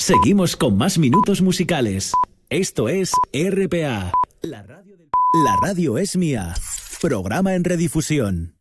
Seguimos con más minutos musicales. Esto es RPA. La radio es mía. Programa en redifusión.